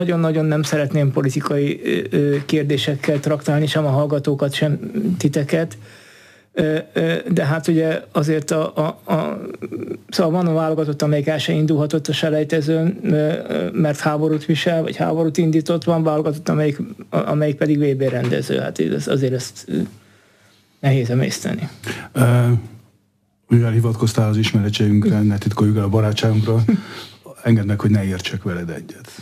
Nagyon-nagyon nem szeretném politikai kérdésekkel traktálni, sem a hallgatókat, sem titeket, de hát ugye azért szóval van a válogatott, amelyik el se indulhatott a selejtezőn, mert háborút visel, vagy háborút indított, van válogatott, amelyik pedig VB rendező. Hát azért ezt nehéz emészteni. Mivel hivatkoztál az ismeretségünkre, ne titkoljuk el a barátságunkra, engedd meg, hogy ne értsek veled egyet.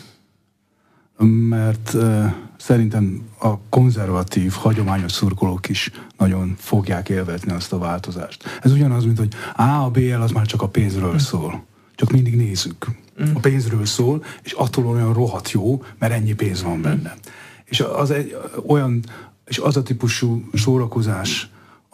Mert szerintem a konzervatív, hagyományos szurkolók is nagyon fogják élvezni azt a változást. Ez ugyanaz, mint hogy a BL az már csak a pénzről szól. Csak mindig nézzük. A pénzről szól, és attól olyan rohadt jó, mert ennyi pénz van benne. És az a típusú szórakozás,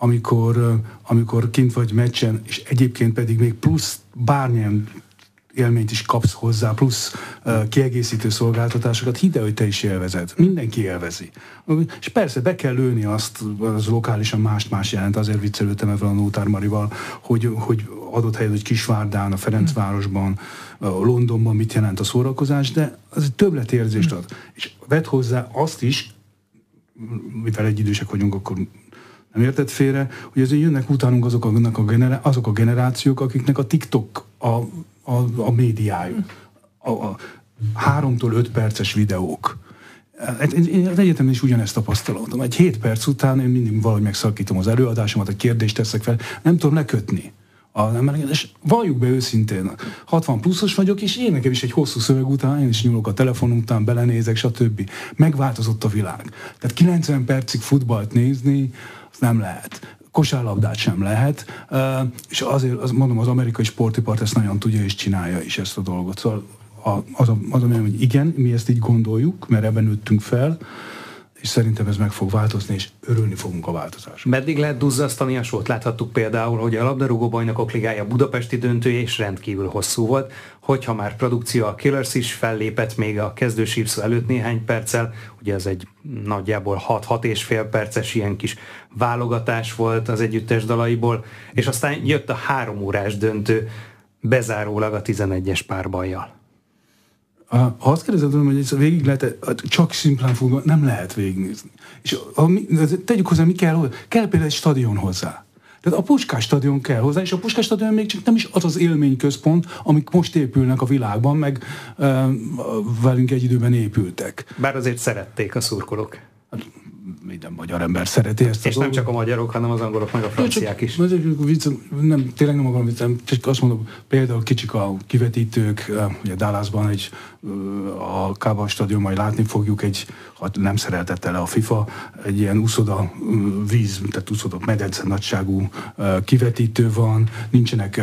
amikor kint vagy meccsen, és egyébként pedig még plusz bármilyen élményt is kapsz hozzá, plusz kiegészítő szolgáltatásokat, hidd el, hogy te is élvezed. Mindenki élvezi. És persze be kell lőni azt, az lokálisan más jelent, azért viccelődtem ezzel a Nótár Marival, hogy adott helyet, hogy Kisvárdán, a Ferencvárosban, Londonban mit jelent a szórakozás, de az egy többletérzést ad. És vedd hozzá azt is, mivel egyidősek vagyunk, akkor nem érted félre, hogy azért jönnek utánunk azok a generációk, akiknek a TikTok a médiájuk. A 3-tól 5 perces videók. Én az egyetemen is ugyanezt tapasztalom. Egy 7 perc után én mindig valahogy megszakítom az előadásomat, egy kérdést teszek fel, nem tudom lekötni. És valljuk be őszintén, 60 pluszos vagyok, és én nekem is egy hosszú szöveg után, én is nyúlok a telefonom után, belenézek, stb. Megváltozott a világ. Tehát 90 percig futballt nézni, az nem lehet. Kosárlabdát sem lehet, és azért mondom, az amerikai sportipart ezt nagyon tudja és csinálja is ezt a dolgot. Szóval az a hogy igen, mi ezt így gondoljuk, mert ebben nőttünk fel, és szerintem ez meg fog változni, és örülni fogunk a változásra. Meddig lehet duzzasztani a sót? Láthattuk például, hogy a labdarúgó bajnokok ligája budapesti döntője is rendkívül hosszú volt, hogyha már produkció, a Killers is fellépett még a kezdősírszó előtt néhány perccel, ugye ez egy nagyjából 6-6,5 perces ilyen kis válogatás volt az együttes dalaiból, és aztán jött a 3 órás döntő, bezárólag a 11-es párbajjal. Ha azt kérdezed, hogy ez végig lehet, csak szimplán futball, nem lehet végignézni. És tegyük hozzá, mi kell? Kell például egy stadion hozzá. Tehát a Puskás stadion kell hozzá, és a Puskás stadion még csak nem is az élményközpont, amik most épülnek a világban, meg velünk egy időben épültek. Bár azért szerették a szurkolók. Minden magyar ember szereti ezt. És nem csak a magyarok, hanem az angolok, meg a franciák is. Tényleg nem akarom viccem, csak azt mondom, például kicsik a kivetítők, ugye Dallasban a Kába stadion, majd látni fogjuk, ha nem szereltette le a FIFA, egy ilyen úszoda víz, tehát úszoda medence nagyságú kivetítő van, nincsenek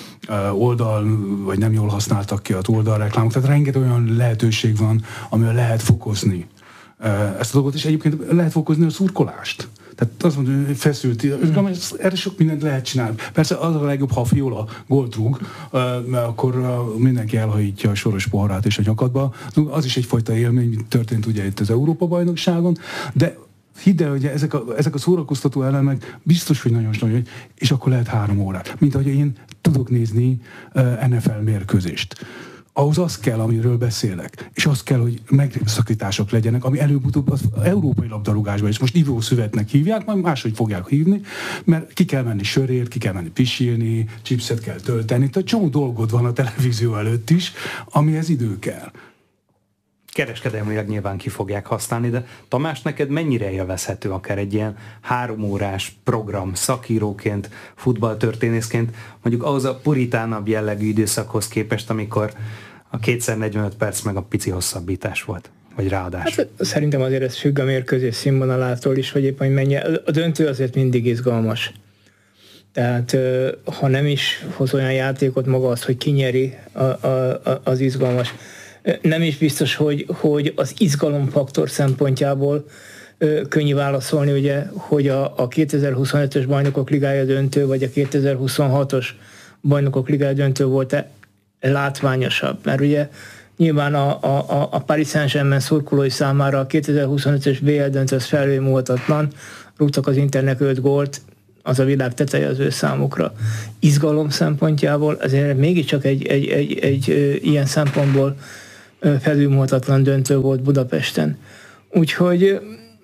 vagy nem jól használtak ki az oldalreklámok, tehát rengeteg olyan lehetőség van, amivel lehet fokozni ezt a dolgot, és egyébként lehet fokozni a szurkolást. Tehát azt mondom, hogy feszült, erre sok mindent lehet csinálni. Persze az a legjobb, ha a Fiola gólt rúg, mert akkor mindenki elhajítja a soros poharát és a nyakadba. Az is egyfajta élmény, történt ugye itt az Európa-bajnokságon, de hidd el, hogy ezek a szórakoztató elemek biztos, hogy nagyon nagy, és akkor lehet 3 órát. Mint ahogy én tudok nézni NFL mérkőzést. Ahhoz az kell, amiről beszélek. És az kell, hogy megszakítások legyenek, ami előbb-utóbb az európai labdarúgásban is. Most ivószüvetnek hívják, majd máshogy fogják hívni, mert ki kell menni sörért, ki kell menni pisilni, chipset kell tölteni. Tehát csomó dolgod van a televízió előtt is, amihez idő kell. Kereskedelmileg nyilván ki fogják használni, de Tamás, neked mennyire élvezhető akár egy ilyen 3 órás program szakíróként, futballtörténészként, mondjuk ahhoz a puritánabb jellegű időszakhoz képest, amikor a 2x45 perc meg a pici hosszabbítás volt, vagy ráadás? Hát, szerintem azért ez függ a mérkőzés színvonalától is, hogy éppen mennyi. A döntő azért mindig izgalmas. Tehát ha nem is hoz olyan játékot maga az, hogy kinyeri, az izgalmas. Nem is biztos, hogy az izgalomfaktor szempontjából könnyű válaszolni, ugye, hogy a 2025-ös Bajnokok Ligája döntő, vagy a 2026-os Bajnokok Ligája döntő volt-e látványosabb. Mert ugye nyilván a Paris Saint-Germain szurkolói számára a 2025-ös BL döntő az felülmúlhatatlan, rúgtak az Internek 5 gólt, az a világ teteje az ő számukra. Izgalom szempontjából azért mégiscsak egy ilyen szempontból felülmúlhatatlan döntő volt Budapesten. Úgyhogy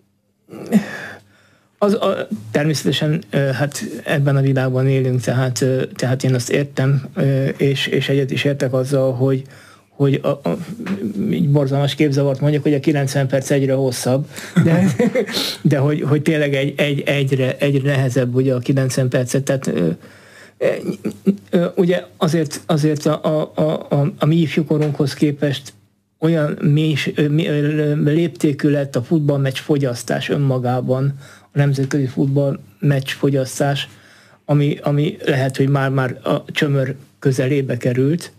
természetesen hát ebben a világban élünk, tehát én azt értem, és egyet is értek azzal, hogy így borzalmas képzavart mondjak, hogy a 90 perc egyre hosszabb, de hogy tényleg egyre nehezebb ugye a 90 percet, tehát ugye azért a mi ifjúkorunkhoz képest olyan léptékű lett a futballmeccs fogyasztás önmagában, a nemzetközi futballmeccs fogyasztás, ami lehet, hogy már a csömör közelébe került.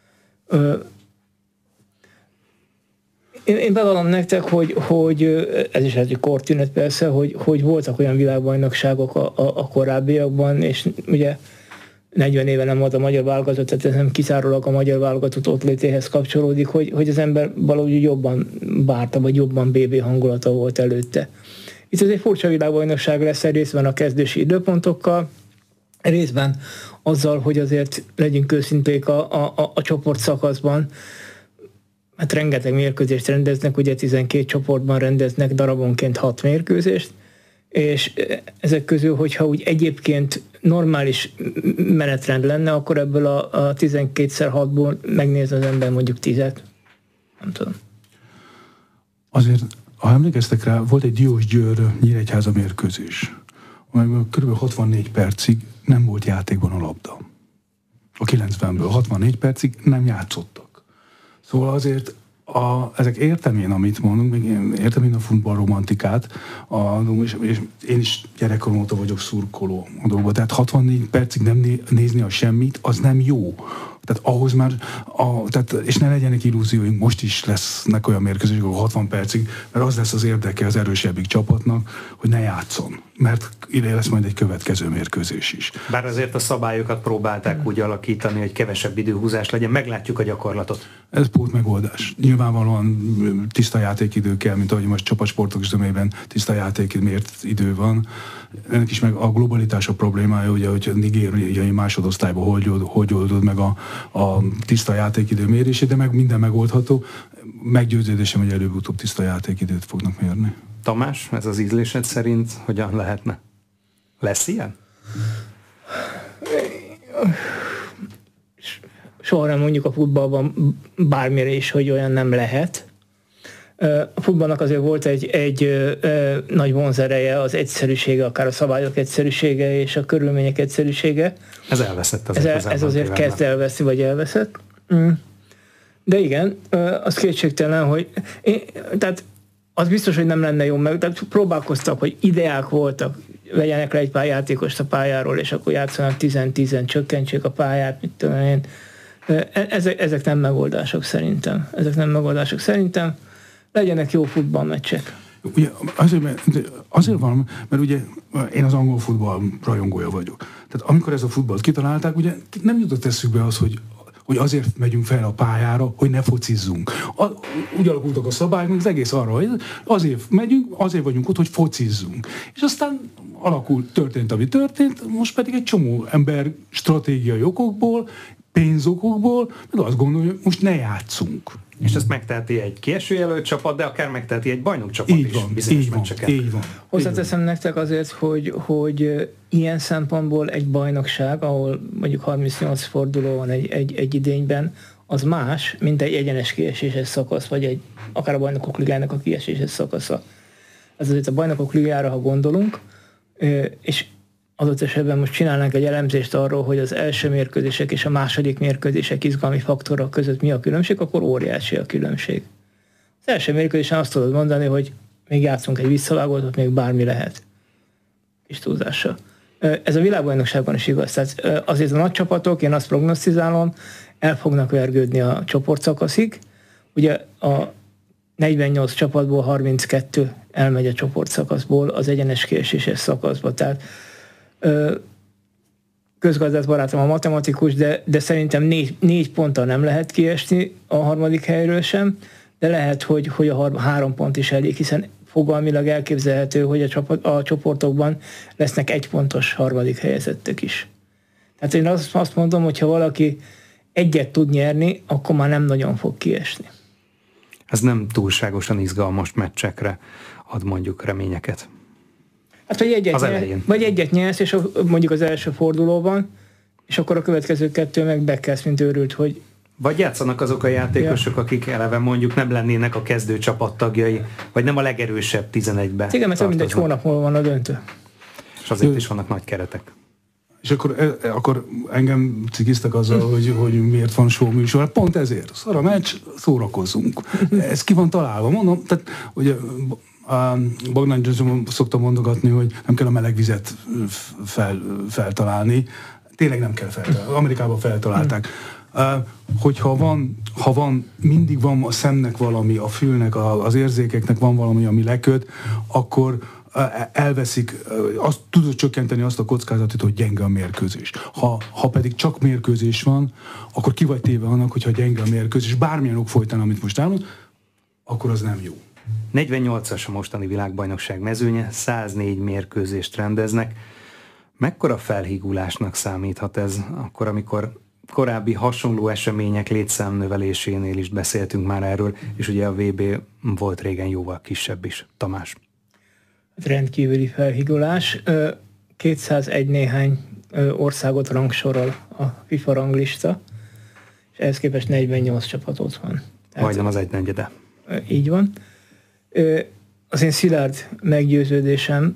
Én bevallom nektek, hogy ez is lehet, hogy kortűnet persze, hogy voltak olyan világbajnokságok a korábbiakban, és ugye 40 éve nem volt a magyar válogatott, tehát ez nem kizárólag a magyar válogatott ott létéhez kapcsolódik, hogy az ember valahogy jobban várta, vagy jobban BB hangulata volt előtte. Itt ez egy furcsa világbajnokság lesz, részben a kezdési időpontokkal, részben azzal, hogy azért legyünk őszinték a csoportszakaszban, hát rengeteg mérkőzést rendeznek, ugye 12 csoportban rendeznek darabonként 6 mérkőzést, és ezek közül, hogyha úgy egyébként normális menetrend lenne, akkor ebből a 12x6-ból megnéz az ember mondjuk 10-et. Nem tudom. Azért, ha emlékeztek rá, volt egy Diósgyőr-Nyíregyháza mérkőzés, amelyben kb. 64 percig nem volt játékban a labda. A 90-ből 64 percig nem játszottak. Szóval azért ezek értem én, amit mondunk, még értem én a futballromantikát, és én is gyerekkorom óta vagyok szurkoló a dolgokban. Tehát 64 percig nem nézni a semmit, az nem jó. Tehát ahhoz már, és ne legyenek illúzióink, most is lesznek olyan mérkőzések, 60 percig, mert az lesz az érdeke az erősebbik csapatnak, hogy ne játszon. Mert ide lesz majd egy következő mérkőzés is. Bár azért a szabályokat próbálták úgy alakítani, hogy kevesebb időhúzás legyen, meglátjuk a gyakorlatot. Ez pótmegoldás. Nyilvánvalóan tiszta játékidő kell, mint ahogy most csapatsportok zömében tiszta játékidő idő van. Ennek is meg a globalitás a problémája, ugye, hogy a nigériai másodosztályban hogy oldod meg a tiszta játékidő mérését, de meg minden megoldható. Meggyőződésem, hogy előbb-utóbb tiszta játékidőt fognak mérni. Tamás, ez az ízlésed szerint hogyan lehetne? Lesz ilyen? Soha nem mondjuk a futballban bármire is, hogy olyan nem lehet. A futballnak azért volt egy nagy vonzereje, az egyszerűsége, akár a szabályok egyszerűsége és a körülmények egyszerűsége. Ez elveszett ez azért kezd elveszni, vagy elveszett. De igen, az kétségtelen, hogy tehát az biztos, hogy nem lenne jó, meg tehát próbálkoztak, hogy ideák voltak, vegyenek le egy pár játékost a pályáról, és akkor játszanak 10-10, csökkentsék a pályát, mit tudom én. Ezek nem megoldások szerintem. Legyenek jó futballmeccsek. Ugye azért van, mert ugye én az angol futball rajongója vagyok. Tehát amikor ez a futballt kitalálták, ugye nem jutott eszükbe az, hogy azért megyünk fel a pályára, hogy ne focizzunk. Úgy alakultak a szabályok, az egész arra, hogy azért megyünk, azért vagyunk ott, hogy focizzunk. És aztán történt, ami történt, most pedig egy csomó ember stratégiai okokból, pénzokokból, meg azt gondolja, hogy most ne játszunk. És ezt megteheti egy kiesőjelölt csapat, de akár megteheti egy bajnokcsapat is bizonyos meccseket. Így van. Hozzáteszem nektek azért, hogy ilyen szempontból egy bajnokság, ahol mondjuk 38 forduló van egy idényben, az más, mint egy egyenes kieséses szakasz, vagy akár a Bajnokok Ligájának a kieséses szakasza. Ez azért a Bajnokok Ligájára, ha gondolunk, és adott esetben most csinálnánk egy elemzést arról, hogy az első mérkőzések és a második mérkőzések izgalmi faktorok között mi a különbség, akkor óriási a különbség. Az első mérkőzésen azt tudod mondani, hogy még játszunk egy visszavágót, még bármi lehet. Kis túlzással. Ez a világbajnokságban is igaz. Tehát azért a nagy csapatok, én azt prognosztizálom, el fognak vergődni a csoportszakaszig. Ugye a 48 csapatból 32 elmegy a csoportszakaszból az egyenes kieséses szakaszba. Tehát közgazdász barátom a matematikus, de szerintem 4 ponttal nem lehet kiesni a harmadik helyről sem, de lehet, hogy a 3 pont is elég, hiszen fogalmilag elképzelhető, hogy a csoportokban lesznek 1 pontos harmadik helyezettek is. Tehát én azt mondom, hogy ha valaki egyet tud nyerni, akkor már nem nagyon fog kiesni. Ez nem túlságosan izgalmas meccsekre ad mondjuk reményeket. Hát vagy egyet nyersz, és mondjuk az első fordulóban, és akkor a következő kettő meg bekelsz, mint őrült, hogy... Vagy játszanak azok a játékosok, akik eleve mondjuk nem lennének a kezdő csapattagjai, vagy nem a legerősebb 11-be. Igen, mert mindegy hónap múlva van a döntő. És azért is vannak nagy keretek. És akkor engem cikiztek azzal, hogy miért van show műsor. Hát pont ezért. Szar a meccs, szórakozzunk. Ez ki van találva. Mondom, tehát ugye Bogdan György szokta mondogatni, hogy nem kell a meleg vizet feltalálni. Tényleg nem kell feltalálni. Amerikában feltalálták. Hogyha mindig van a szemnek valami, a fülnek, az érzékeknek van valami, ami leköt, akkor elveszik, azt tudod csökkenteni azt a kockázatot, hogy gyenge a mérkőzés. Ha pedig csak mérkőzés van, akkor ki vagy téve annak, hogyha gyenge a mérkőzés, bármilyen ok folytán, amit most állunk, akkor az nem jó. 48-as a mostani világbajnokság mezőnye, 104 mérkőzést rendeznek. Mekkora felhígulásnak számíthat ez akkor, amikor korábbi hasonló események létszámnövelésénél is beszéltünk már erről, és ugye a VB volt régen jóval kisebb is. Tamás. Rendkívüli felhigulás. 201 néhány országot rangsorol a FIFA ranglista, és ehhez képest 48 csapatot van. Majdnem az 1/4. Így van. Az én szilárd meggyőződésem,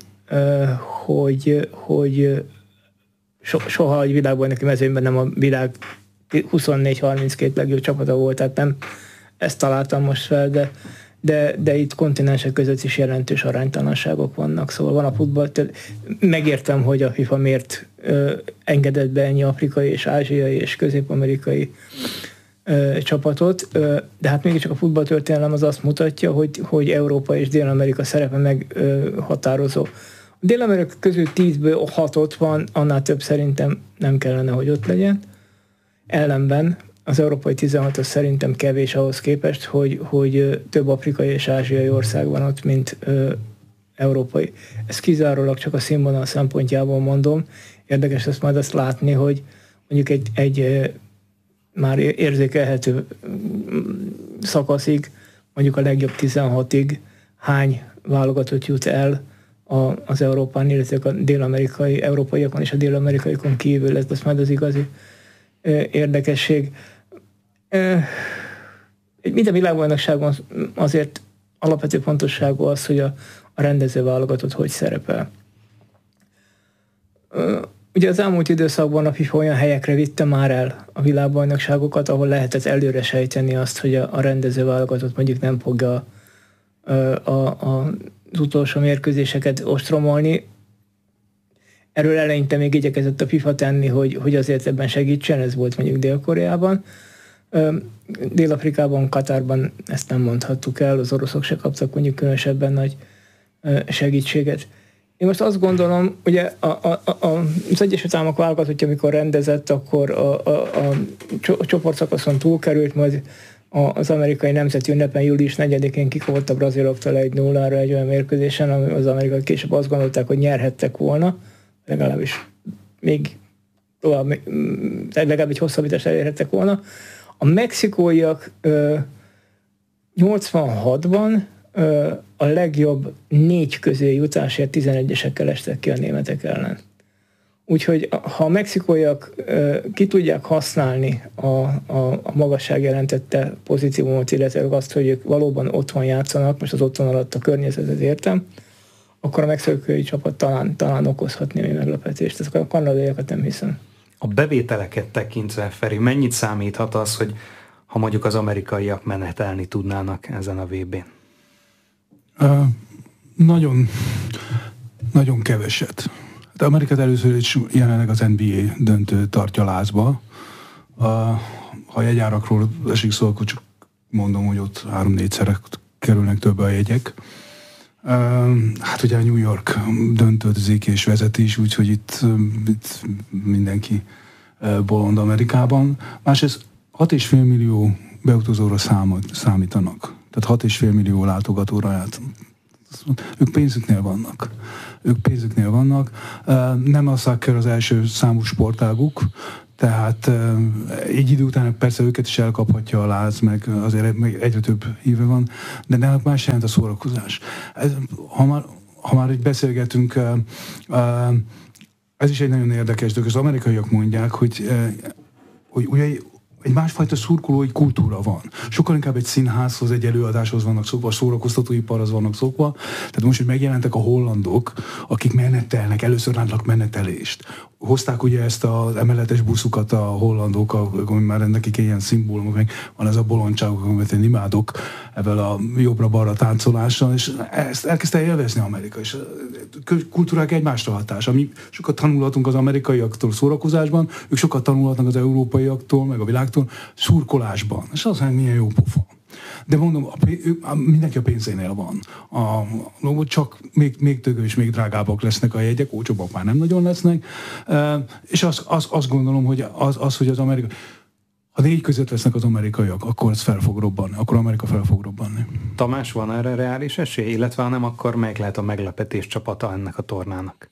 hogy soha egy világbajnoki mezőnyben nem a világ 24-32 legjobb csapata volt, tehát nem ezt találtam most fel, de itt kontinensek között is jelentős aránytalanságok vannak. Szóval van a futball, megértem, hogy a FIFA miért engedett be ennyi afrikai és ázsiai és közép-amerikai csapatot, de hát mégiscsak a futballtörténelem az azt mutatja, hogy Európa és Dél-Amerika szerepe meghatározó. A Dél-Amerika közül 10-ből 6 ott van, annál több szerintem nem kellene, hogy ott legyen. Ellenben az európai 16-os szerintem kevés ahhoz képest, hogy több afrikai és ázsiai ország van ott, mint európai. Ez kizárólag csak a színvonal szempontjából mondom. Érdekes lesz majd azt látni, hogy mondjuk egy már érzékelhető szakaszig, mondjuk a legjobb 16-ig hány válogatott jut el az Európán, illetve a dél-amerikai, európaiakon és a dél-amerikaikon kívül. Ez lesz majd az igazi érdekesség. Minden világbajnokságon azért alapvető fontosságú az, hogy a rendező válogatott hogy szerepel. Ugye az elmúlt időszakban a FIFA olyan helyekre vitte már el a világbajnokságokat, ahol lehetett előre sejteni azt, hogy a rendező válogatott mondjuk nem fogja az utolsó mérkőzéseket ostromolni. Erről eleinte még igyekezett a FIFA tenni, hogy azért ebben segítsen, ez volt mondjuk Dél-Koreában. Dél-Afrikában, Katárban ezt nem mondhattuk el, az oroszok se kaptak mondjuk különösebben nagy segítséget. Én most azt gondolom, ugye az Egyesült Államok válogatottja, amikor rendezett, akkor a csoportszakaszon túlkerült, majd az amerikai nemzeti ünnepen július 4-én kikapott a braziloktól 1-0-ra egy olyan mérkőzésen, ami az amerikai később azt gondolták, hogy nyerhettek volna, legalábbis még tovább, legalább egy hosszabbítást elérhettek volna. A mexikóiak 86-ban a legjobb 4 közé jutásért 11-esekkel estek ki a németek ellen. Úgyhogy ha a mexikóiak ki tudják használni a magasság jelentette pozíciót, illetve azt, hogy ők valóban otthon játszanak, most az otthon alatt a környezetet értem, akkor a mexikói csapat talán okozhat némi meglepetést. Ezt a kanadaiakat nem hiszem. A bevételeket tekintve, Feri, mennyit számíthat az, hogy ha mondjuk az amerikaiak menetelni tudnának ezen a VB-n? Nagyon, nagyon keveset. De Amerikát először is jelenleg az NBA döntő tartja lázba. Ha jegyárakról esik szó, akkor csak mondom, hogy ott 3-4-szer kerülnek többe a jegyek. Hát ugye a New York döntőzik és vezet is, úgyhogy itt mindenki bolond Amerikában. Másrészt 6,5 millió beutazóra számítanak. Tehát 6,5 millió látogatóra játszanak. Ők pénzüknél vannak. Nem a soccer az első számú sportáguk, Tehát egy idő után persze őket is elkaphatja a láz, meg azért egyre több híve van, de náluk más jelent a szórakozás. Ha már így beszélgetünk, ez is egy nagyon érdekes dolog. Az amerikaiak mondják, hogy ugye egy másfajta szurkolói kultúra van. Sokkal inkább egy színházhoz, egy előadáshoz vannak szokva, a szórakoztatóiparhoz vannak szokva. Tehát most, hogy megjelentek a hollandok, akik menetelnek, először látnak menetelést. Hozták ugye ezt az emeletes buszukat a hollandok, akkor már nekik ilyen szimbólumok, meg van ez a bolondságok, amit én imádok, ebben a jobbra-balra táncolással, és ezt elkezdte élvezni Amerika, és kultúrák egymásra hatás. Mi sokat tanulhatunk az amerikaiaktól szórakozásban, ők sokat tanulhatnak az európaiaktól, meg a világtól szurkolásban. És az, hogy milyen jó pofa. De mondom, mindenki a pénzénél van. Csak még több és még drágábbak lesznek a jegyek, olcsóbbak már nem nagyon lesznek. És azt gondolom, hogy hogy az amerikai, ha 4 között lesznek az amerikaiak, akkor ez fel fog robbanni, akkor Amerika fel fog robbanni. Tamás, van erre reális esély? Illetve ha nem, akkor melyik lehet a meglepetés csapata ennek a tornának?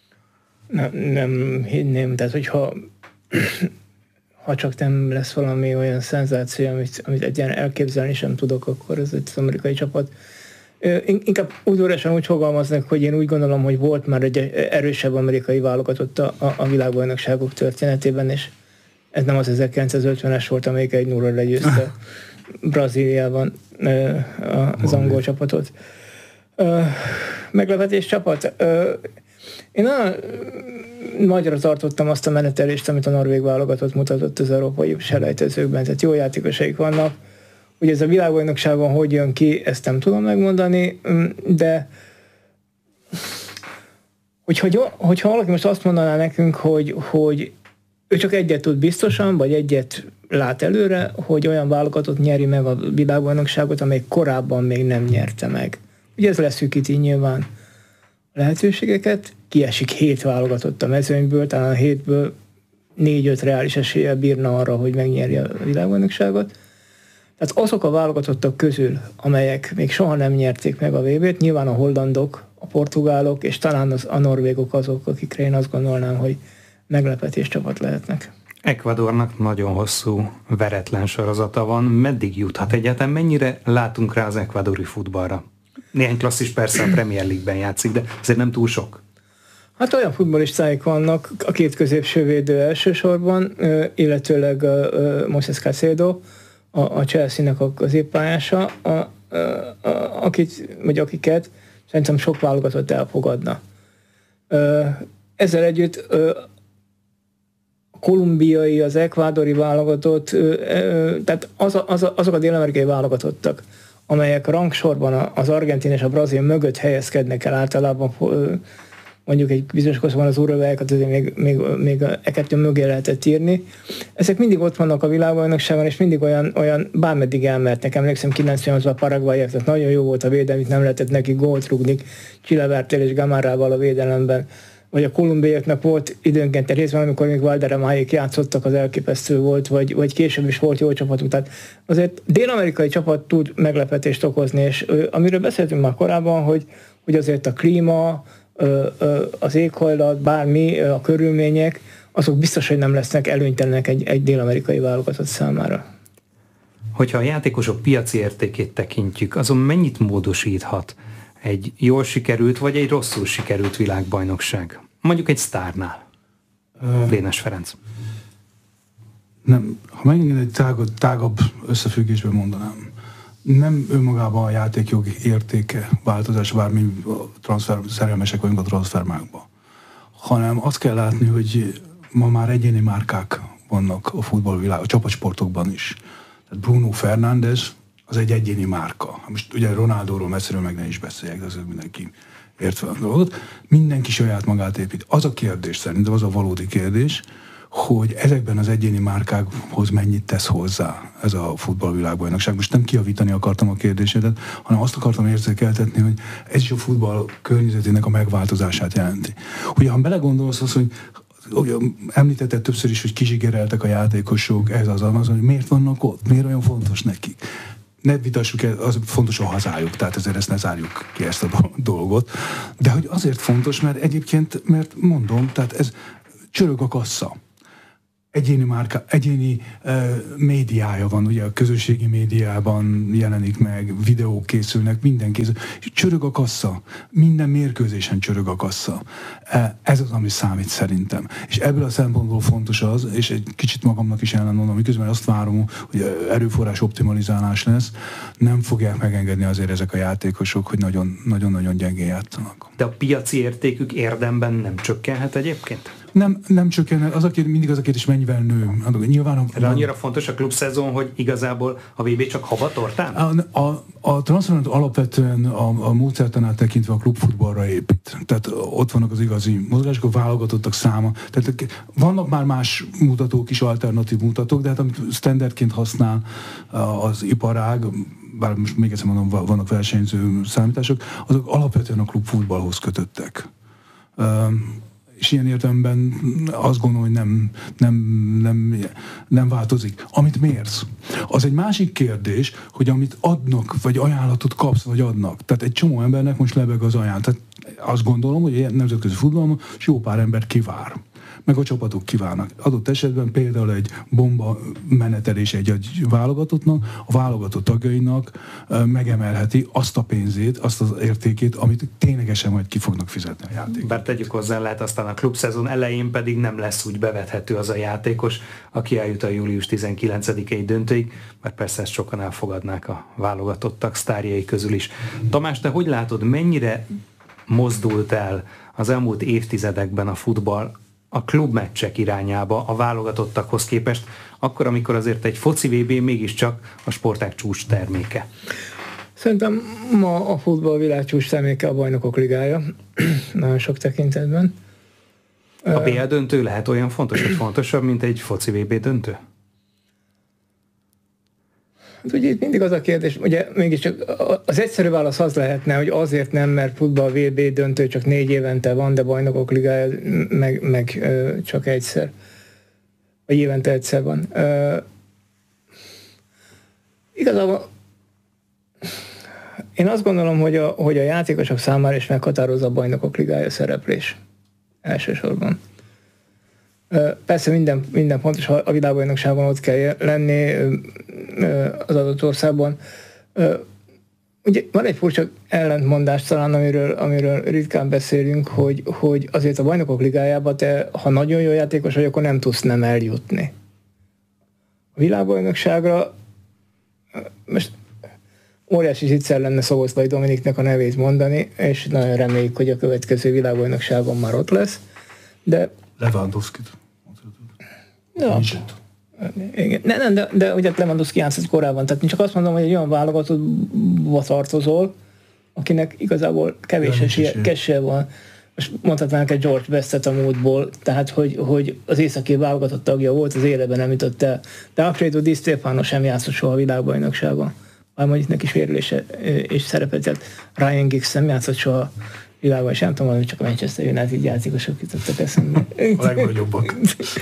Nem hinném, tehát hogyha ha csak nem lesz valami olyan szenzáció, amit egyen elképzelni sem tudok, akkor ez az amerikai csapat. Inkább udvariasan úgy fogalmaznak, hogy én úgy gondolom, hogy volt már egy erősebb amerikai válogatott a világbajnokságok történetében, és ez nem az 1950-es volt, amelyik 1-0-ra legyőzte Brazíliában az angol csapatot. Meglepetés csapat. Én nagyra tartottam azt a menetelést, amit a norvég válogatott mutatott az európai selejtezőkben, tehát jó játékosaik vannak. Ugye ez a világbajnokságon hogy jön ki, ezt nem tudom megmondani, de hogyha valaki most azt mondaná nekünk, hogy ő csak egyet tud biztosan, vagy egyet lát előre, hogy olyan válogatott nyeri meg a világbajnokságot, amely korábban még nem nyerte meg. Ugye ez leszűkíti nyilván lehetőségeket, kiesik 7 válogatott a mezőnyből, talán a 7-ből 4-5 reális eséllyel bírna arra, hogy megnyerje a világbajnokságot. Tehát azok a válogatottak közül, amelyek még soha nem nyerték meg a VB-t, nyilván a hollandok, a portugálok, és talán a norvégok azok, akikre én azt gondolnám, hogy meglepetés csapat lehetnek. Ecuadornak nagyon hosszú veretlen sorozata van. Meddig juthat egyáltalán? Mennyire látunk rá az ecuadori futballra? Néhány klasszis persze a Premier League-ben játszik, de azért nem túl sok. Hát olyan futballistáik vannak, a 2 középsővédő elsősorban, illetőleg Moises Caicedo, a Chelsea-nek a középpályása, akiket szerintem sok válogatott elfogadna. Ezzel együtt a kolumbiai, az ekvádori válogatott, tehát azok a dél-amerikai válogatottak, amelyek rangsorban az argentin és a brazil mögött helyezkednek el általában, mondjuk egy bizonyos korszakban az uruguayokat azért még e-kettő mögé lehetett írni. Ezek mindig ott vannak a világbajnokságon, és mindig olyan bármeddig elmertnek. Emlékszem, 98-ban a paraguayiak, tehát nagyon jó volt a védelmük, nem lehetett neki gólt rúgni Chilavertel és Gamarrával a védelemben. Vagy a kolumbiaiaknak volt időnként egy részben, amikor még Valderemáék játszottak, az elképesztő volt, vagy később is volt jó csapatuk. Tehát azért dél-amerikai csapat tud meglepetést okozni, és amiről beszéltünk már korábban, hogy azért a klíma, az éghajlat, bármi, a körülmények, azok biztos, hogy nem lesznek előnytelenek egy dél-amerikai válogatott számára. Hogyha a játékosok piaci értékét tekintjük, azon mennyit módosíthat egy jól sikerült, vagy egy rosszul sikerült világbajnokság? Mondjuk egy sztárnál. Lénes Ferenc. Nem, ha megint egy tágabb összefüggésben mondanám, nem önmagában a játékjog értéke változás, bármi szerelmesek vagyunk a transfermákban, hanem azt kell látni, hogy ma már egyéni márkák vannak a futballvilág, a csapatsportokban is. Tehát Bruno Fernandes az egy egyéni márka. Most ugye Ronaldóról messziről meg ne is beszéljek, de azért mindenki értve a dolgot. Mindenki saját magát épít. Az a kérdés szerintem, az a valódi kérdés, hogy ezekben az egyéni márkákhoz mennyit tesz hozzá ez a futballvilágbajnokság. Most nem kijavítani akartam a kérdésedet, hanem azt akartam érzékeltetni, hogy ez is a futball környezetének a megváltozását jelenti. Ugye, ha belegondolsz az, hogy említetted többször is, hogy kizsigereltek a játékosok, ez az, hogy miért vannak ott, miért olyan fontos nekik. Ne vitassuk el, az fontos a hazájuk, tehát ezért ezt ne zárjuk ki ezt a dolgot. De hogy azért fontos, mert egyébként, mert mondom, tehát ez csörög a kassa. egyéni médiája van, ugye a közösségi médiában jelenik meg, videók készülnek, minden készül, és csörög a kassa, minden mérkőzésen csörög a kassa. Ez az, ami számít szerintem. És ebből a szempontból fontos az, és egy kicsit magamnak is ellenmondom, miközben azt várom, hogy erőforrás optimalizálás lesz, nem fogják megengedni azért ezek a játékosok, hogy nagyon-nagyon gyengén játszanak. De a piaci értékük érdemben nem csökkenhet egyébként? Nem csökken, mindig az a kérdés, mennyivel nő. Nyilván de annyira fontos a klubszezon, hogy igazából a VB csak havatortán? A transferent alapvetően a módszertanát tekintve a klubfutballra épít. Tehát ott vannak az igazi mozgások, a válogatottak száma. Tehát vannak már más mutatók is, alternatív mutatók, de hát amit standardként használ az iparág, bár most még egyszer mondom, vannak versenyző számítások, azok alapvetően a klubfutballhoz kötöttek. És ilyen értelemben azt gondolom, hogy nem változik. Amit mérsz, az egy másik kérdés, hogy amit adnak, vagy ajánlatot kapsz, vagy adnak. Tehát egy csomó embernek most lebeg az ajánlat. Tehát azt gondolom, hogy ilyen nemzetközi futballban jó pár ember kivár. Meg a csapatok kívánnak. Adott esetben például egy bomba menetelés egy válogatottnak, a válogatott tagjainak megemelheti azt a pénzét, azt az értékét, amit ténylegesen majd ki fognak fizetni a játékot. Bár tegyük hozzá, lehet aztán a klubszezon elején pedig nem lesz úgy bevethető az a játékos, aki eljut a július 19-i döntőig, mert persze ezt sokan elfogadnák a válogatottak sztárjai közül is. Tamás, te hogy látod, mennyire mozdult el az elmúlt évtizedekben a futball a klubmeccsek irányába a válogatottakhoz képest, akkor, amikor azért egy foci VB mégiscsak a sportág csúcs terméke? Szerintem ma a futball világ csúcs terméke a Bajnokok Ligája, nagyon sok tekintetben. A BL döntő lehet olyan fontos, vagy fontosabb, mint egy foci VB döntő? Ugye itt mindig az a kérdés, ugye mégiscsak az egyszerű válasz az lehetne, hogy azért nem, mert futball VB döntő csak 4 évente van, de Bajnokok Ligája meg csak egyszer. Vagy évente egyszer van. Igazából én azt gondolom, hogy a játékosok számára is meghatározza a Bajnokok Ligája szereplés. Elsősorban. Persze minden fontos, ha a világbajnokságon ott kell lenni az adott országban. Ugye van egy furcsa ellentmondás talán, amiről ritkán beszélünk, hogy azért a Bajnokok Ligájában te, ha nagyon jó játékos vagy, akkor nem tudsz nem eljutni. A világbajnokságra most óriási zicser lenne Szoboszlai Dominiknek a nevét mondani, és nagyon reméljük, hogy a következő világbajnokságon már ott lesz. De Lewandowskit. Ja. Igen. De ugye Lewandowski játszott korábban, tehát csak azt mondom, hogy egy olyan válogatottba tartozol, akinek igazából kevés esélye van. Most mondhatnánk egy George Bestet a múltból, tehát hogy az északi válogatott tagja volt, az életben nem jutott el. De Alfredo Di Stefano sem játszott soha a világbajnokságon. Már mondjuk neki sérülése és szerepet, tehát Ryan Giggs nem játszott soha világban, és nem tudom, hogy csak a Manchester United játékosok jutottak eszembe. A legnagyobbak.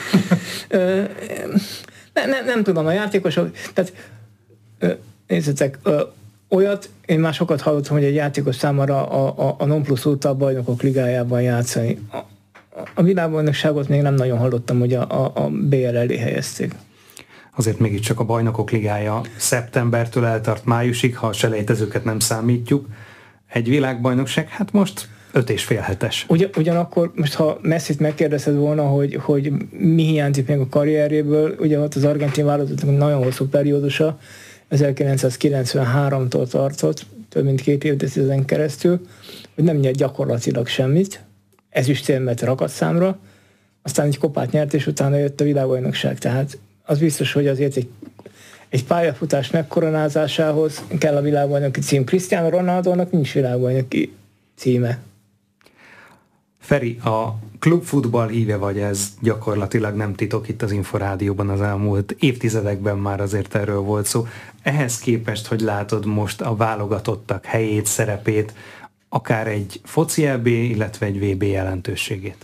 Nem tudom, a játékosok, tehát nézzetek, olyat, én már sokat hallottam, hogy egy játékos számára a non plus ultra a Bajnokok Ligájában játszani. A világbajnokságot még nem nagyon hallottam, hogy a BL elé helyezték. Azért mégiscsak a Bajnokok Ligája szeptembertől eltart májusig, ha a selejtezőket nem számítjuk. Egy világbajnokság, hát most 5,5 hetes. Ugyanakkor most, ha Messit megkérdezed volna, hogy mi hiányzik még a karrierjéből, ugye ott az argentin válogatottnak nagyon hosszú periódusa, 1993-tól tartott, több mint 2 évtizeden keresztül, hogy nem nyert gyakorlatilag semmit, ezüstérmet rakatszámra, aztán egy kopát nyert, és utána jött a világbajnokság. Tehát az biztos, hogy azért egy pályafutás megkoronázásához kell a világbajnoki cím. Cristiano Ronaldónak nincs világbajnoki címe. Feri, a klubfutball híve vagy, ez gyakorlatilag nem titok, itt az Inforádióban az elmúlt évtizedekben már azért erről volt szó. Ehhez képest, hogy látod most a válogatottak helyét, szerepét, akár egy foci EB, illetve egy VB jelentőségét?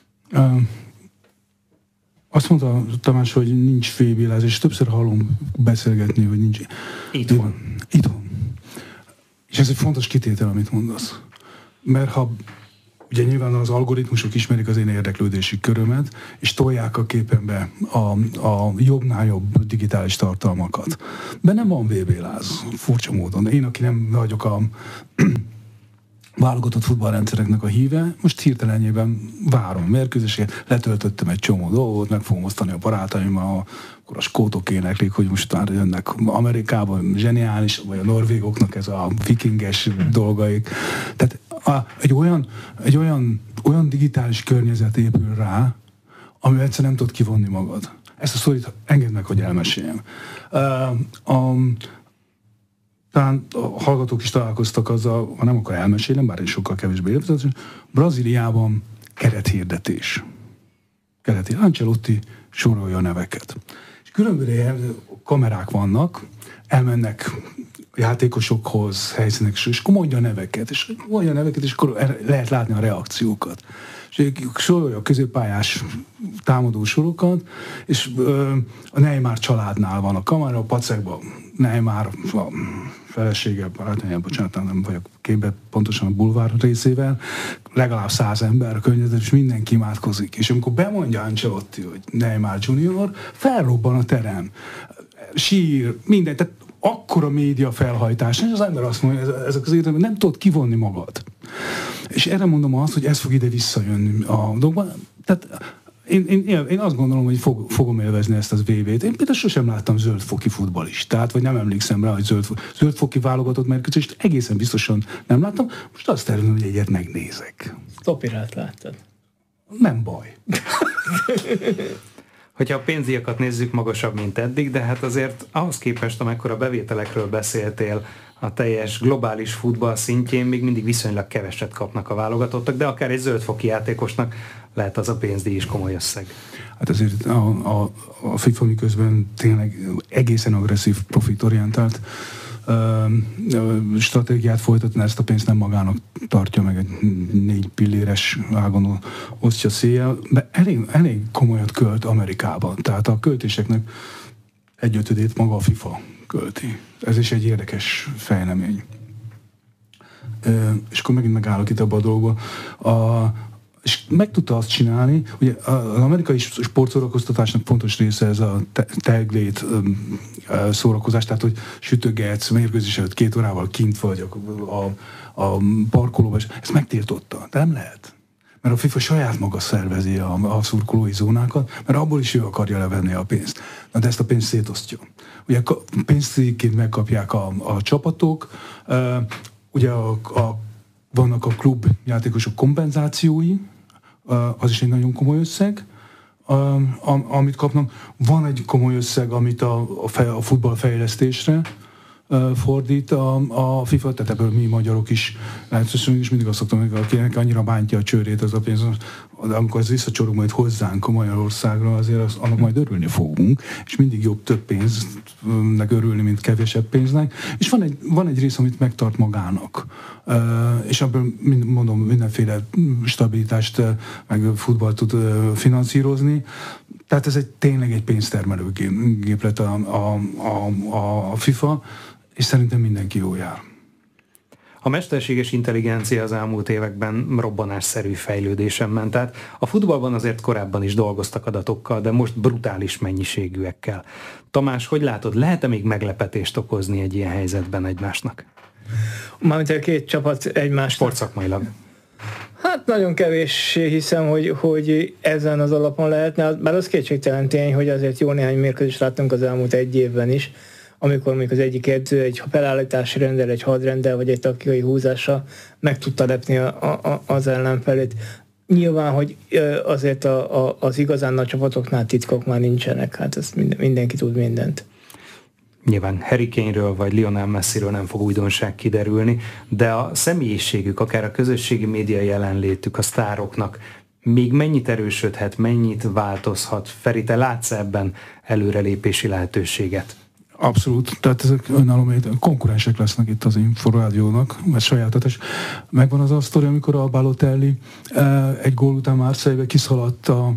Azt mondta Tamás, hogy nincs VB-lázás, és többször hallom beszélgetni, hogy nincs. Itthon. És ez egy fontos kitétel, amit mondasz. Mert ha ugye nyilván az algoritmusok ismerik az én érdeklődési körömet, és tolják a képembe a jobbnál jobb digitális tartalmakat. Bennem van VB-láz, furcsa módon. Én, aki nem vagyok a válogatott futballrendszereknek a híve, most hirtelenjében várom a mérkőzéseket, letöltöttem egy csomó dolgot, meg fogom osztani a barátaimmal, akkor a skótok éneklik, hogy most már jönnek Amerikában, zseniális, vagy a norvégoknak ez a vikinges dolgaik. Tehát egy olyan digitális környezet épül rá, amivel egyszerűen nem tudod kivonni magad. Ezt a sztorit engedd meg, hogy elmeséljem. Talán a hallgatók is találkoztak azzal, ha nem akar elmesélnem, bár én sokkal kevésbé értem, Brazíliában kerethirdetés. Ancelotti sorolja a neveket. És különböző kamerák vannak, elmennek játékosokhoz, helyszínekhez, és akkor mondja a neveket, és akkor lehet látni a reakciókat. És sorolja a középpályás támadó sorokat, és a Neymar családnál van a kamera, a pacekban Neymar a felesége, barátanyám, bocsánat, nem vagyok képben pontosan a bulvár részével, legalább 100 ember a környezetben, és mindenki imádkozik. És amikor bemondja Ancelotti, hogy Neymar Junior, felrobban a terem. Sír, minden, tehát akkora média felhajtás, és az ember azt mondja, ezek az értelmek, nem tudod kivonni magad. És erre mondom azt, hogy ez fog ide visszajönni a dolgban. Tehát én azt gondolom, hogy fogom élvezni ezt az VB-t. Én például sosem láttam zöldfoki futballistát, vagy nem emlékszem rá, hogy zöldfoki válogatott mérkőzést egészen biztosan nem láttam. Most azt tervezem, hogy egyet megnézek. Topirát láttad. Nem baj. Hogyha a pénzdíjakat nézzük, magasabb, mint eddig, de hát azért ahhoz képest, amekkora bevételekről beszéltél, a teljes globális futball szintjén még mindig viszonylag keveset kapnak a válogatottak, de akár egy zöldfoki játékosnak lehet az a pénzdíj is komoly összeg. Hát azért a FIFA miközben tényleg egészen agresszív, profitorientált stratégiát folytatni, ezt a pénzt nem magának tartja meg, egy 4 pilléres ágon osztja széjjel, de elég komolyat költ Amerikában. Tehát a költéseknek 1/5 maga a FIFA költi. Ez is egy érdekes fejlemény. És akkor megint megállok itt abba a dolgba. És meg tudta azt csinálni, ugye az amerikai sportszórakoztatásnak fontos része ez a tailgate szórakozás, tehát hogy sütögetsz, mérkőzés előtt 2 órával kint vagy a parkolóban, és ezt megtiltotta. De nem lehet. Mert a FIFA saját maga szervezi a szurkolói zónákat, mert abból is ő akarja levenni a pénzt. Na, de ezt a pénzt szétosztja. Ugye pénzként megkapják a csapatok, ugye vannak a klubjátékosok kompenzációi, az is egy nagyon komoly összeg, amit kapnak. Van egy komoly összeg, amit a futballfejlesztésre fordít a FIFA, tehát ebből mi magyarok is, és mindig azt szoktam, hogy akinek annyira bántja a csőrét az a pénz, de amikor ez visszacsorog majd hozzánk a Magyarországra, azért annak majd örülni fogunk, és mindig jobb több pénznek örülni, mint kevesebb pénznek, és van egy rész, amit megtart magának, és ebből mondom, mindenféle stabilitást, meg futballt tud finanszírozni, tehát ez tényleg egy pénztermelő géplet a FIFA, és szerintem mindenki jól jár. A mesterséges intelligencia az elmúlt években robbanásszerű fejlődésen ment. Tehát a futballban azért korábban is dolgoztak adatokkal, de most brutális mennyiségűekkel. Tamás, hogy látod, lehet-e még meglepetést okozni egy ilyen helyzetben egymásnak? Mármint a 2 csapat egymásnak. Sportszakmailag. Hát nagyon kevéssé hiszem, hogy ezen az alapon lehetne, bár az kétségtelen tény, hogy azért jó néhány mérkőzést láttunk az elmúlt 1 évben is, amikor mondjuk az egyik edző egy felállítási rendel, egy hadrendel, vagy egy taktikai húzása meg tudta lepni az ellenfelét. Nyilván, hogy azért az igazán nagy csapatoknál titkok már nincsenek, hát ezt mindenki tud mindent. Nyilván Harry Kane-ről vagy Lionel Messiről nem fog újdonság kiderülni, de a személyiségük, akár a közösségi média jelenlétük a sztároknak még mennyit erősödhet, mennyit változhat? Feri, te látsz ebben előrelépési lehetőséget? Abszolút, tehát ezek önálló konkurensek lesznek itt az Inforádiónak, mert sajátos. Megvan az a sztori, amikor a Balotelli egy gól után Marseille-be kiszaladt a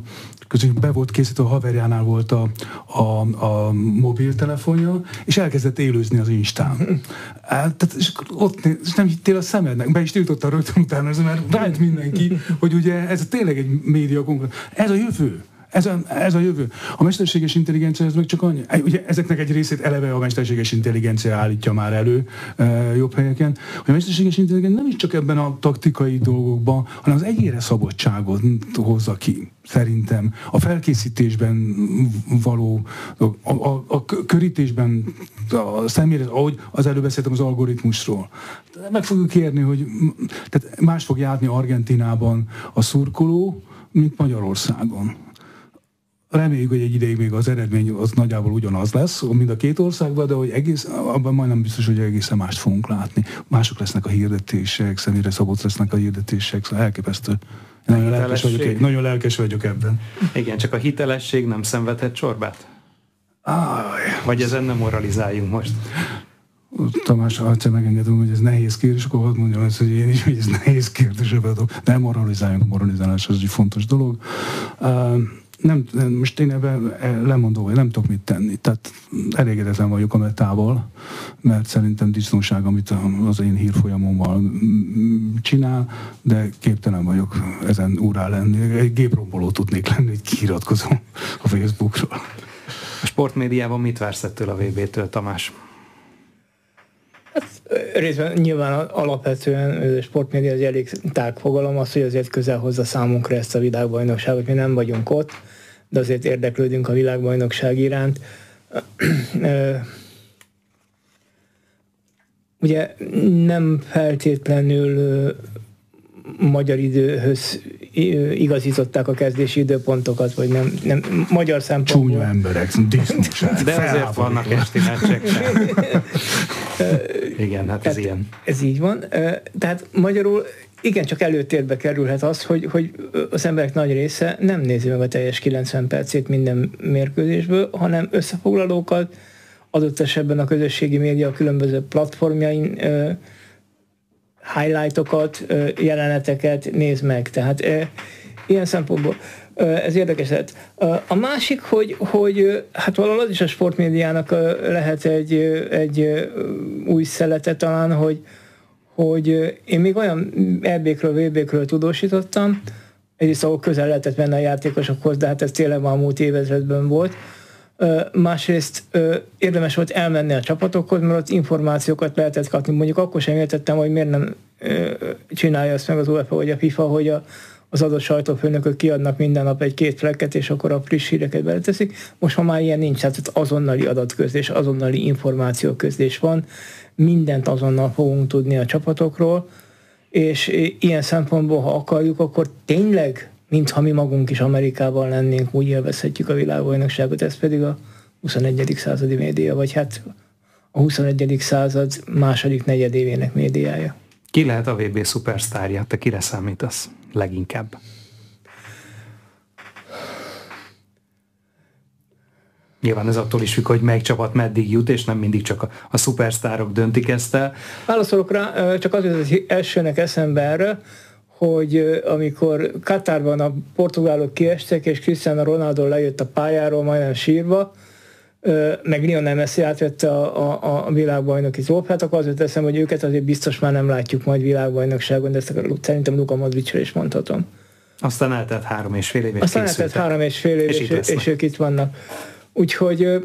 közben be volt készítve, a haverjánál volt a mobiltelefonja, és elkezdett élőzni az Instán. Tehát, és ott és nem hittél a szemednek, be is tiltotta rögtön utána, mert rájött mindenki, hogy ugye ez tényleg egy média konkurens. Ez a jövő. Ez a jövő. A mesterséges intelligencia, ez meg csak annyi. Ugye ezeknek egy részét eleve a mesterséges intelligencia állítja már elő jobb helyeken, hogy a mesterséges intelligencia nem is csak ebben a taktikai dolgokban, hanem az egyére szabadságot hozza ki, szerintem. A felkészítésben való, a körítésben, a személyre, ahogy az előbb beszéltem az algoritmusról. Meg fogjuk kérni, hogy tehát más fog járni Argentinában a szurkoló, mint Magyarországon. Reméljük, hogy egy ideig még az eredmény az nagyjából ugyanaz lesz, mind a két országban, de hogy abban majdnem biztos, hogy egészen mást fogunk látni. Mások lesznek a hirdetések, személyre szabott lesznek a hirdetések, szóval elképesztő. Nagyon lelkes vagyok ebben. Igen, csak a hitelesség nem szenvedhet csorbát? Vagy ezen nem moralizáljunk most? Tamás, ha egyszer megengedem, hogy ez nehéz kérdés, akkor hadd mondjam ezt, hogy én is, hogy ez nehéz kérdés, nem moralizáljunk, a moralizálás az egy fontos dolog. Most én ebben lemondom, hogy nem tudok mit tenni. Tehát elégedetlen vagyok a metával, mert szerintem disznóság, amit az én hírfolyamommal csinál, de képtelen vagyok ezen úrrá lenni. Egy gépromboló tudnék lenni, hogy kiiratkozom a Facebookról. A sportmédiában mit vársz ettől a VB-től, Tamás? Hát, részben nyilván alapvetően a sportmédia egy elég tág fogalom, az, hogy azért közel hozza számunkra ezt a világbajnokságot. Mi nem vagyunk ott, de azért érdeklődünk a világbajnokság iránt. Ugye nem feltétlenül magyar időhöz igazították a kezdési időpontokat, vagy nem magyar szempontból. Csúnya emberek, disznóság. De azért vannak esti meccsek. Igen, hát ez ilyen. Ez így van. Tehát magyarul igen, csak előtérbe kerülhet az, hogy az emberek nagy része nem nézi meg a teljes 90 percét minden mérkőzésből, hanem összefoglalókat, adott esetben a közösségi média a különböző platformjain highlightokat, jeleneteket néz meg. Tehát ilyen szempontból ez érdekes lett. A másik, hogy hát valahol az is a sportmédiának lehet egy új szelete talán, hogy én még olyan EB-kről, VB-kről tudósítottam, egyrészt ahol közel lehetett menni a játékosokhoz, de hát ez tényleg már a múlt évezredben volt. Másrészt érdemes volt elmenni a csapatokhoz, mert ott információkat lehetett kapni. Mondjuk akkor sem értettem, hogy miért nem csinálja azt meg az UEFA vagy a FIFA, hogy az adott sajtófőnökök kiadnak minden nap egy-két flekket, és akkor a friss híreket beleteszik. Most ha már ilyen nincs, tehát azonnali adatközlés, azonnali információközlés van, mindent azonnal fogunk tudni a csapatokról, és ilyen szempontból, ha akarjuk, akkor tényleg, mintha mi magunk is Amerikában lennénk, úgy élvezhetjük a világbajnokságot, ez pedig a 21. századi média, vagy hát a 21. század második negyedévének médiája. Ki lehet a VB szupersztárja? Te kire számítasz leginkább? Nyilván ez attól is függ, hogy melyik csapat meddig jut, és nem mindig csak a szupersztárok döntik ezt el. Válaszolok rá, csak az elsőnek eszembe erre, hogy amikor Katarban a portugálok kiestek, és Cristiano Ronaldo lejött a pályáról majdnem sírva, meg Lionel Messi átvette a világbajnoki trófeát, akkor azért teszem, hogy őket azért biztos már nem látjuk majd világbajnokságon, de ezt szerintem Luka Modricra is mondhatom. Aztán eltelt 3,5 év, és aztán eltelt 3,5 év, és ők itt vannak. Úgyhogy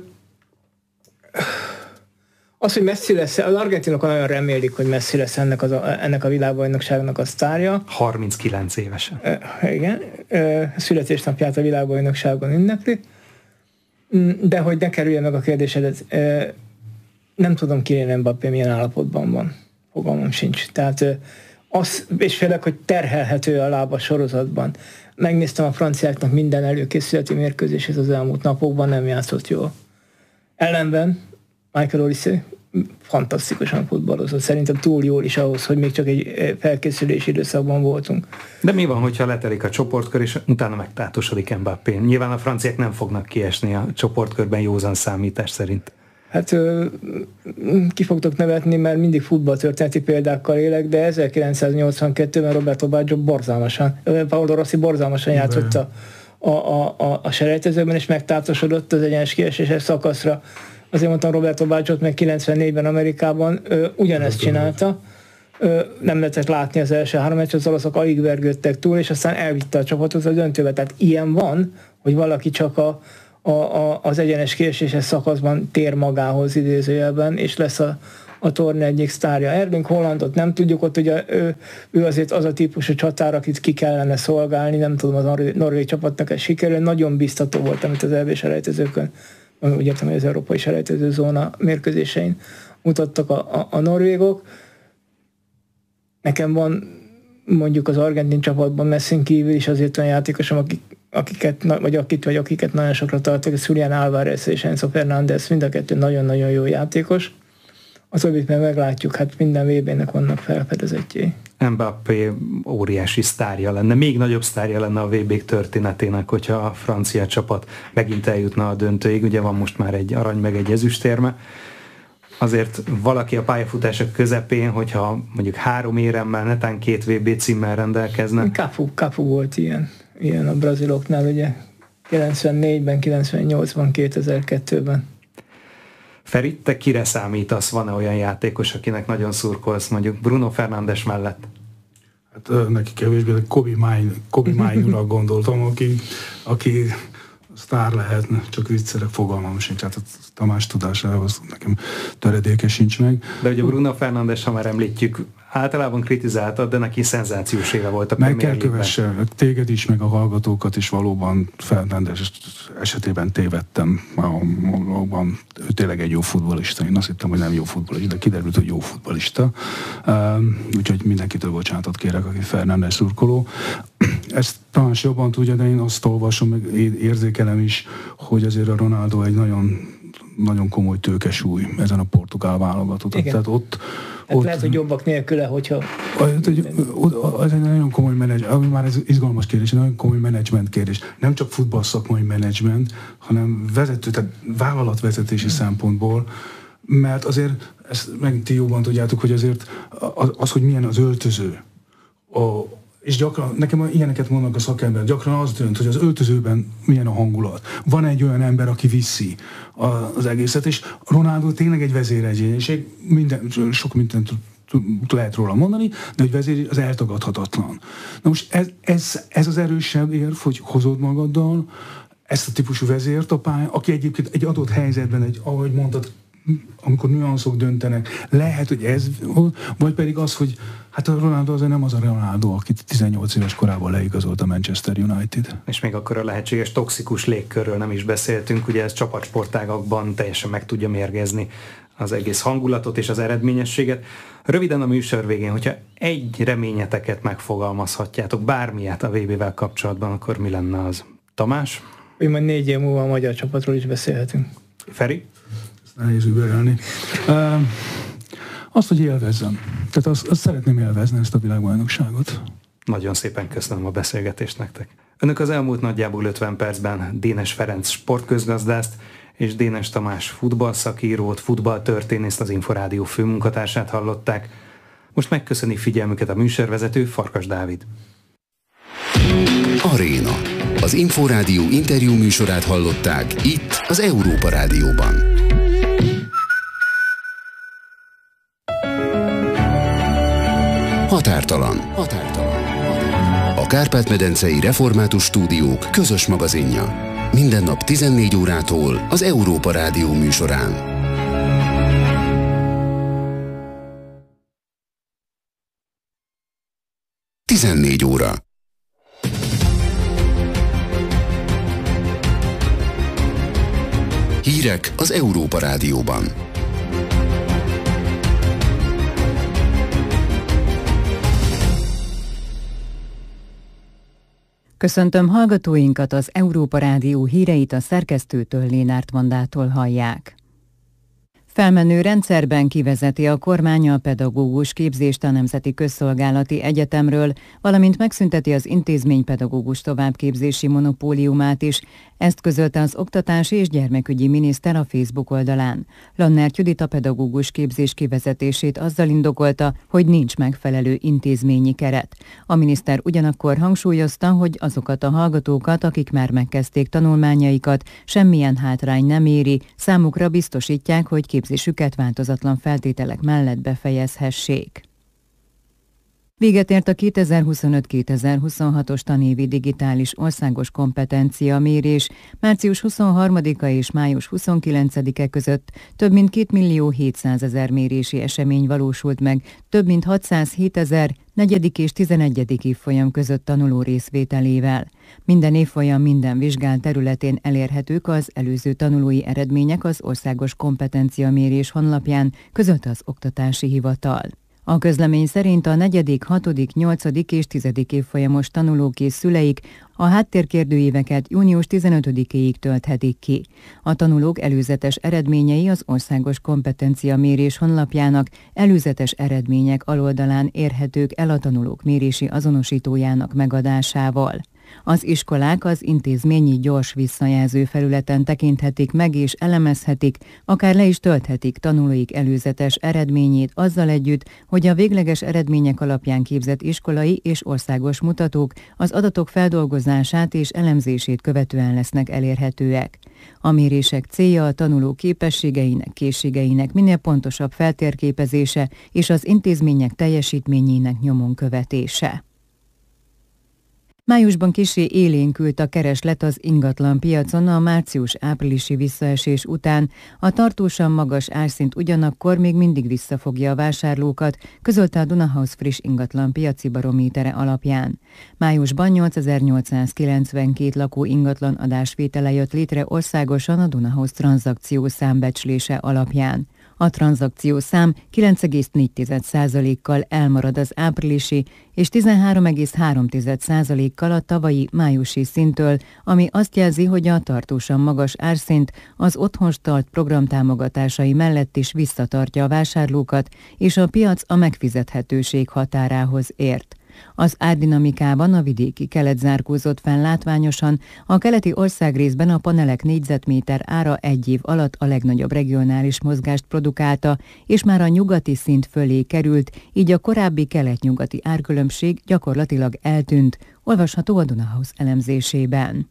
az, hogy Messi lesz, az argentinok nagyon remélik, hogy Messi lesz ennek a világbajnokságnak a sztárja. 39 évesen. Igen, születésnapját a világbajnokságon ünnepli. De hogy ne kerülje meg a kérdésedet, nem tudom, Kylian Mbappé milyen állapotban van. Fogalmam sincs. Tehát és félek, hogy terhelhető a lába sorozatban. Megnéztem a franciáknak minden előkészületi mérkőzését az elmúlt napokban, nem játszott jól. Ellenben Michael Olise fantasztikusan futballozott. Szerintem túl jól is ahhoz, hogy még csak egy felkészülési időszakban voltunk. De mi van, hogyha letelik a csoportkör, és utána megtátosodik Mbappé? Nyilván a franciák nem fognak kiesni a csoportkörben józan számítás szerint. Hát ki fogtok nevetni, mert mindig futballtörténeti példákkal élek, de 1982-ben Roberto Baggio Paolo Rossi borzalmasan játszott a selejtezőben, és megtátosodott az egyenes kieséses szakaszra. Azért mondtam Roberto Baggio meg 94-ben Amerikában ugyanezt csinálta. Nem lehetett látni az első 3 meccset, az olaszok alig vergődtek túl, és aztán elvitte a csapatot a döntőbe. Tehát ilyen van, hogy valaki csak az egyenes kieséses szakaszban tér magához idézőjelben, és lesz a torna egyik sztárja. Erling Haalandot nem tudjuk, ott ugye ő azért az a típusú csatár, akit ki kellene szolgálni, nem tudom, az norvég csapatnak ez sikerül, nagyon biztató volt, amit az EB selejtezőkön, úgy értem, hogy az európai selejtező zóna mérkőzésein mutattak a norvégok. Nekem van mondjuk az argentin csapatban Messin kívül is azért olyan játékosom, akiket nagyon sokra tartok, ez Julián Álvarez és Enzo Fernández, mind a kettő nagyon-nagyon jó játékos. Az többit meglátjuk, hát minden VB-nek vannak felfedezettjei. Mbappé óriási sztárja lenne, még nagyobb sztárja lenne a VB történetének, hogyha a francia csapat megint eljutna a döntőig. Ugye van most már egy arany meg egy ezüstérme. Azért valaki a pályafutása közepén, hogyha mondjuk 3 éremmel, netán 2 VB címmel rendelkezne. Cafu volt ilyen a braziloknál, ugye 94-ben, 98-ban, 2002-ben. Feri, te kire számítasz? Van-e olyan játékos, akinek nagyon szurkolsz, mondjuk Bruno Fernandes mellett? Hát neki kevésbé, de Kobe Mainura gondoltam, aki sztár lehetne, csak viccelek, fogalmam sincs, hát a Tamás tudásához nekem töredéke sincs meg. De ugye Bruno Fernandes, ha már említjük, általában kritizáltad, de neki szenzációs éve volt a Premier League-ben. Meg kell kövesse téged is, meg a hallgatókat is, valóban Fernandes esetében tévedtem. Valóban ő tényleg egy jó futballista. Én azt hittem, hogy nem jó futballista, de kiderült, hogy jó futballista. Úgyhogy mindenkitől bocsánatot kérek, aki Fernandes szurkoló. Ezt talán jobban tudja, de én azt olvasom, meg érzékelem is, hogy azért a Ronaldo egy nagyon komoly tőkesúly ezen a portugál válogatott. Tehát ott lehet, hogy jobbak nélküle, hogyha... Az egy nagyon komoly menedzsment, már ez izgalmas kérdés, nagyon komoly menedzsment kérdés. Nem csak futballszakmai menedzsment, hanem tehát vállalatvezetési szempontból, mert azért, ezt meg ti jobban tudjátok, hogy azért az, hogy milyen az öltöző, és gyakran, nekem ilyeneket mondnak a szakember, gyakran az dönt, hogy az öltözőben milyen a hangulat. Van egy olyan ember, aki viszi az egészet, és Ronaldo tényleg egy vezéregyéniség, sok mindent lehet róla mondani, de hogy vezér az eltagadhatatlan. Na most ez az erősebb érv, hogy hozod magaddal ezt a típusú vezért a pályán, aki egyébként egy adott helyzetben, ahogy mondtad, amikor nüanszok döntenek, lehet, hogy ez, vagy pedig az, hogy hát a Ronaldo azért nem az a Ronaldo, akit 18 éves korában leigazolt a Manchester United. És még akkor a lehetséges toxikus légkörről nem is beszéltünk, ugye ez csapatsportágakban teljesen meg tudja mérgezni az egész hangulatot és az eredményességet. Röviden a műsor végén, hogyha egy reményeteket megfogalmazhatjátok, bármilyet a VB-vel kapcsolatban, akkor mi lenne az? Tamás? Hogy majd 4 év múlva a magyar csapatról is beszélhetünk. Feri? Nehéz überelni. Azt, hogy élvezzem. Tehát azt szeretném élvezni, ezt a világbajnokságot. Nagyon szépen köszönöm a beszélgetést nektek. Önök az elmúlt nagyjából 50 percben Dénes Ferenc sportközgazdászt és Dénes Tamás futballszakírót, futballtörténészt, az Inforádió főmunkatársát hallották. Most megköszöni figyelmüket a műsorvezető, Farkas Dávid. Aréna. Az Inforádió interjú műsorát hallották itt az Európa Rádióban. Határtalan. A Kárpát-medencei Református Stúdiók közös magazinja. Minden nap 14 órától az Európa Rádió műsorán. 14 óra. Hírek az Európa Rádióban. Köszöntöm hallgatóinkat, az Európa Rádió híreit a szerkesztőtől, Lénárt Vandától hallják. Felmenő rendszerben kivezeti a kormány a pedagógus képzést a Nemzeti Közszolgálati Egyetemről, valamint megszünteti az intézménypedagógus továbbképzési monopóliumát is. Ezt közölte az Oktatási és Gyermekügyi Miniszter a Facebook oldalán. Lannert Judit a pedagógus képzés kivezetését azzal indokolta, hogy nincs megfelelő intézményi keret. A miniszter ugyanakkor hangsúlyozta, hogy azokat a hallgatókat, akik már megkezdték tanulmányaikat, semmilyen hátrány nem éri, számukra biztosítják, hogy képzésüket változatlan feltételek mellett befejezhessék. Véget ért a 2025-2026-os tanévi digitális országos kompetencia mérés. Március 23-a és május 29-e között több mint 2.700.000 mérési esemény valósult meg, több mint 607.000 negyedik és 11. évfolyam között tanuló részvételével. Minden évfolyam minden vizsgált területén elérhetők az előző tanulói eredmények az országos kompetenciamérés honlapján, közölte az Oktatási Hivatal. A közlemény szerint a 4., 6., 8. és 10. évfolyamos tanulók és szüleik a háttérkérdőíveket június 15-éig tölthetik ki. A tanulók előzetes eredményei az Országos Kompetenciamérés honlapjának előzetes eredmények aloldalán érhetők el a tanulók mérési azonosítójának megadásával. Az iskolák az intézményi gyors visszajelző felületen tekinthetik meg és elemezhetik, akár le is tölthetik tanulóik előzetes eredményét azzal együtt, hogy a végleges eredmények alapján képzett iskolai és országos mutatók az adatok feldolgozását és elemzését követően lesznek elérhetőek. A mérések célja a tanuló képességeinek, készségeinek minél pontosabb feltérképezése és az intézmények teljesítményének nyomon követése. Májusban kissé élénkült a kereslet az ingatlan piacon a március-áprilisi visszaesés után. A tartósan magas árszint ugyanakkor még mindig visszafogja a vásárlókat, közölte a Dunahouse friss ingatlan piaci barométere alapján. Májusban 8892 lakó ingatlan adásvétele jött létre országosan a Dunahouse tranzakció számbecslése alapján. A tranzakció szám 9,4%-kal elmarad az áprilisi és 13,3%-kal a tavalyi májusi szinttől, ami azt jelzi, hogy a tartósan magas árszint az Otthonstart program támogatásai mellett is visszatartja a vásárlókat, és a piac a megfizethetőség határához ért. Az árdinamikában a vidéki kelet zárkózott fel látványosan, a keleti országrészben a panelek négyzetméter ára egy év alatt a legnagyobb regionális mozgást produkálta, és már a nyugati szint fölé került, így a korábbi kelet-nyugati árkülönbség gyakorlatilag eltűnt, olvasható a Dunahouse elemzésében.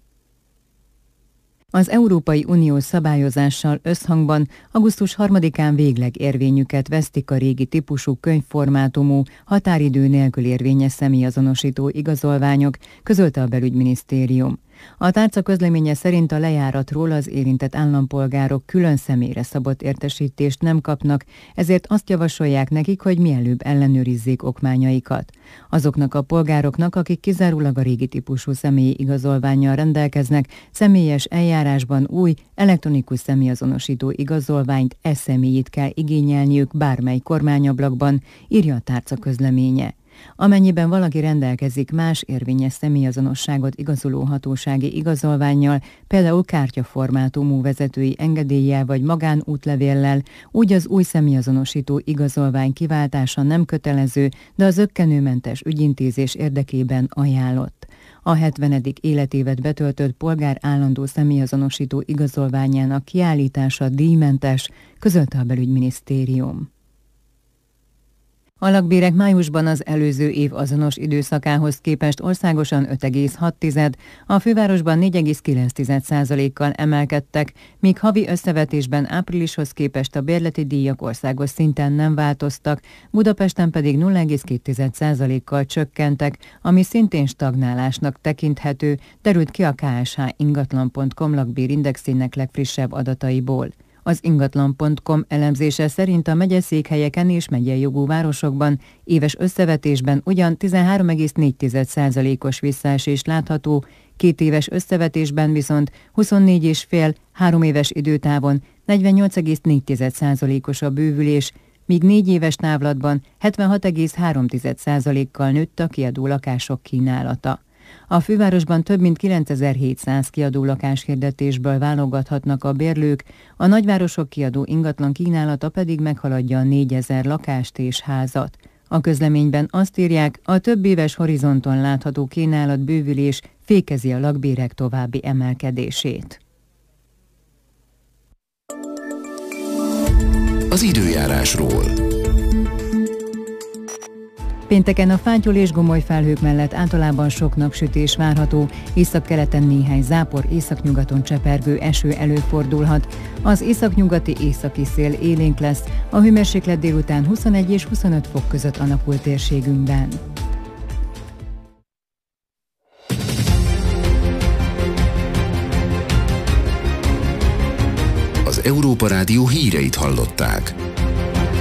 Az Európai Unió szabályozással összhangban augusztus 3-án végleg érvényüket vesztik a régi típusú könyvformátumú, határidő nélkül érvényes személyazonosító igazolványok, közölte a Belügyminisztérium. A tárca közleménye szerint a lejáratról az érintett állampolgárok külön személyre szabott értesítést nem kapnak, ezért azt javasolják nekik, hogy mielőbb ellenőrizzék okmányaikat. Azoknak a polgároknak, akik kizárólag a régi típusú személyi igazolvánnyal rendelkeznek, személyes eljárásban új, elektronikus személyazonosító igazolványt, e-személyit kell igényelniük bármely kormányablakban, írja a tárca közleménye. Amennyiben valaki rendelkezik más érvényes személyazonosságot igazoló hatósági igazolvánnyal, például kártyaformátumú vezetői engedéllyel vagy magánútlevéllel, úgy az új személyazonosító igazolvány kiváltása nem kötelező, de az zökkenőmentes ügyintézés érdekében ajánlott. A 70. életévet betöltött polgár állandó személyazonosító igazolványának kiállítása díjmentes, közölte a Belügyminisztérium. A lakbérek májusban az előző év azonos időszakához képest országosan 5,6, a fővárosban 4,9%-kal emelkedtek, míg havi összevetésben áprilishoz képest a bérleti díjak országos szinten nem változtak, Budapesten pedig 0,2%-kal csökkentek, ami szintén stagnálásnak tekinthető, derült ki a KSH ingatlan.com lakbérindexének legfrissebb adataiból. Az ingatlan.com elemzése szerint a megyeszékhelyeken és megyei jogú városokban éves összevetésben ugyan 13,4%-os visszaesés látható, 2 éves összevetésben viszont 24,5-3 éves időtávon 48,4%-os a bővülés, míg 4 éves távlatban 76,3%-kal nőtt a kiadó lakások kínálata. A fővárosban több mint 9700 kiadó lakáshirdetésből válogathatnak a bérlők, a nagyvárosok kiadó ingatlan kínálata pedig meghaladja a 4000 lakást és házat. A közleményben azt írják, a több éves horizonton látható kínálat bővülés fékezi a lakbérek további emelkedését. Az időjárásról. Pénteken a fátyol és gomoly felhők mellett általában sok napsütés várható, északkeleten néhány zápor, északnyugaton csepergő eső előfordulhat. Az északnyugati északi szél élénk lesz, a hőmérséklet délután 21 és 25 fok között alakul térségünkben. Az Európa Rádió híreit hallották.